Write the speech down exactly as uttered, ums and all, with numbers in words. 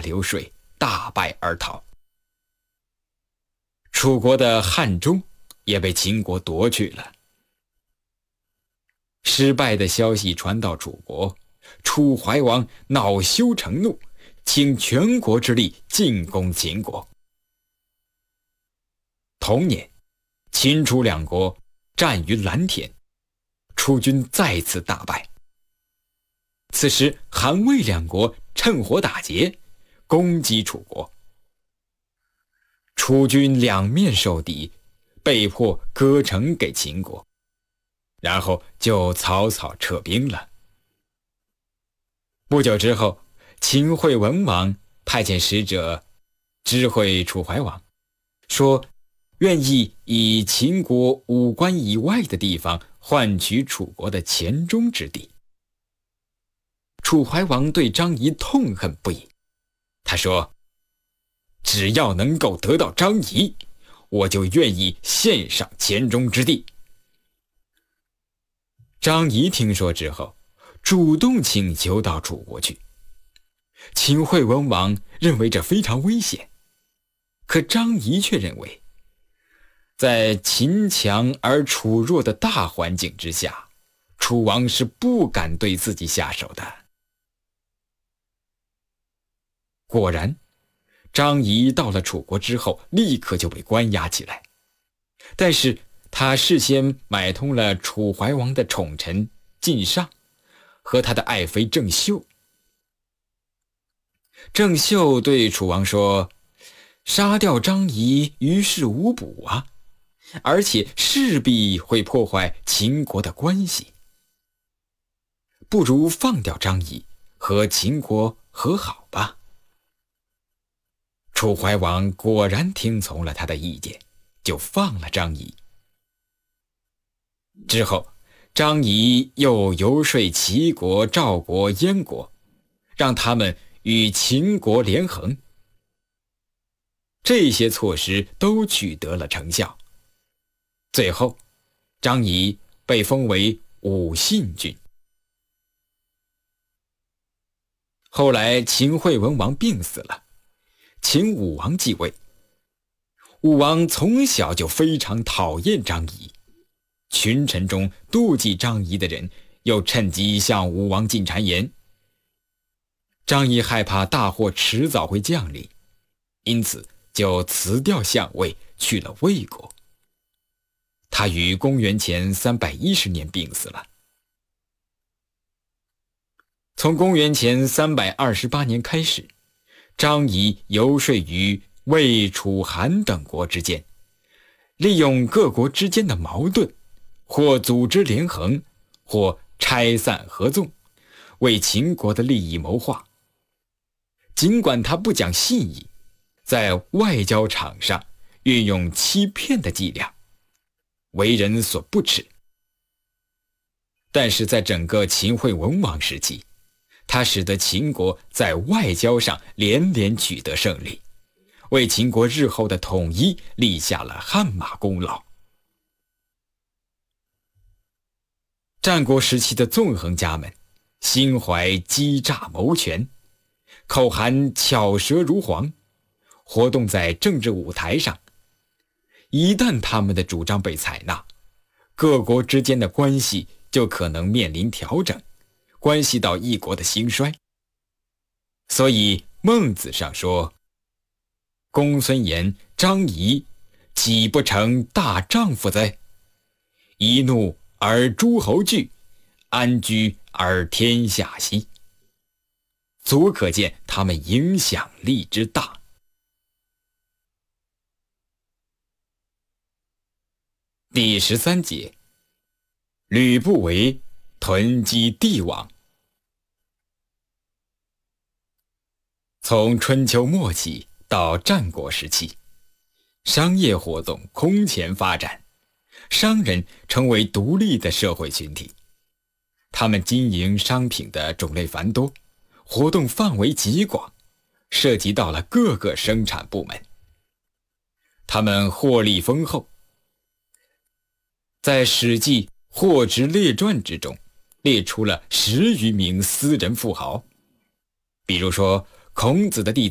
流水，大败而逃。楚国的汉中也被秦国夺去了。失败的消息传到楚国，楚怀王恼羞成怒，倾全国之力进攻秦国。同年，秦楚两国战于蓝田，楚军再次大败。此时韩魏两国趁火打劫，攻击楚国。楚军两面受敌，被迫割城给秦国，然后就草草撤兵了。不久之后，秦惠文王派遣使者知会楚怀王，说愿意以秦国五关以外的地方换取楚国的黔中之地。楚怀王对张仪痛恨不已，他说，只要能够得到张仪，我就愿意献上黔中之地。张仪听说之后，主动请求到楚国去。秦惠文王认为这非常危险，可张仪却认为，在秦强而楚弱的大环境之下，楚王是不敢对自己下手的。果然，张仪到了楚国之后，立刻就被关押起来。但是他事先买通了楚怀王的宠臣晋尚和他的爱妃郑袖。郑袖对楚王说，杀掉张仪于事无补啊，而且势必会破坏秦国的关系，不如放掉张仪，和秦国和好吧。楚怀王果然听从了他的意见，就放了张仪。之后，张仪又游说齐国、赵国、燕国，让他们与秦国连横。这些措施都取得了成效。最后，张仪被封为武信君。后来秦惠文王病死了，秦武王继位。武王从小就非常讨厌张仪，群臣中妒忌张仪的人又趁机向武王进谗言。张仪害怕大祸迟早会降临，因此就辞掉相位，去了魏国。他于公元前三百一十年病死了。从公元前三百二十八年开始，张仪游说于魏、楚、韩等国之间，利用各国之间的矛盾，或组织连横，或拆散合纵，为秦国的利益谋划。尽管他不讲信义，在外交场上运用欺骗的伎俩，为人所不齿，但是在整个秦惠文王时期，他使得秦国在外交上连连取得胜利，为秦国日后的统一立下了汗马功劳。战国时期的纵横家们，心怀机诈谋权，口含巧舌如簧，活动在政治舞台上。一旦他们的主张被采纳，各国之间的关系就可能面临调整，关系到一国的兴衰。所以孟子上说，公孙言、张仪岂不成大丈夫哉？一怒而诸侯惧，安居而天下息。足可见他们影响力之大。第十三节，吕不韦囤积帝王。从春秋末期到战国时期，商业活动空前发展，商人成为独立的社会群体。他们经营商品的种类繁多，活动范围极广，涉及到了各个生产部门。他们获利丰厚。在《史记·货殖列传》之中，列出了十余名私人富豪。比如说，孔子的弟子